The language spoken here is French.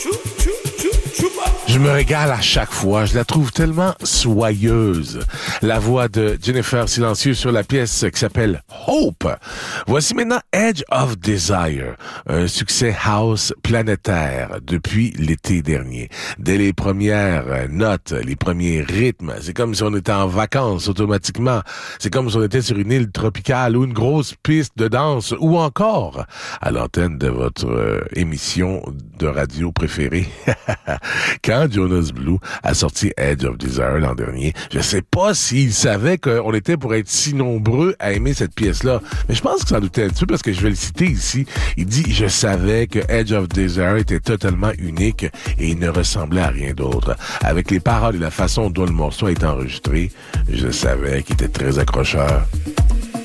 Je me régale à chaque fois. Je la trouve tellement soyeuse. La voix de Jennifer Silencieux sur la pièce qui s'appelle Hope. Voici maintenant Edge of Desire, un succès house planétaire depuis l'été dernier. Dès les premières notes, les premiers rythmes, c'est comme si on était en vacances automatiquement. C'est comme si on était sur une île tropicale ou une grosse piste de danse ou encore à l'antenne de votre émission de radio préférée. Quand Jonas Blue a sorti Edge of Desire l'an dernier, je sais pas s'il savait qu'on était pour être si nombreux à aimer cette pièce-là, mais je pense que ça en doutait un petit peu parce que je vais le citer ici. Il dit « Je savais que Edge of Desire était totalement unique et il ne ressemblait à rien d'autre. Avec les paroles et la façon dont le morceau a été enregistré, je savais qu'il était très accrocheur.